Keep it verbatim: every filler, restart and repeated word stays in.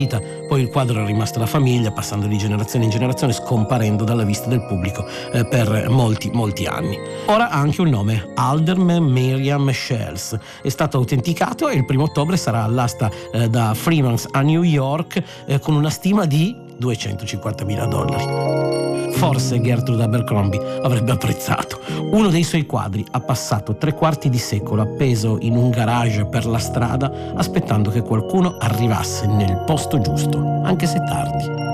Poi il quadro è rimasto alla famiglia, passando di generazione in generazione, scomparendo dalla vista del pubblico eh, per molti, molti anni. Ora ha anche un nome, Alderman Miriam Schels. È stato autenticato e il primo ottobre sarà all'asta eh, da Freeman's a New York eh, con una stima di duecentocinquantamila dollari. Forse Gertrude Abercrombie avrebbe apprezzato. Uno dei suoi quadri ha passato tre quarti di secolo appeso in un garage per la strada, aspettando che qualcuno arrivasse nel posto giusto, anche se tardi.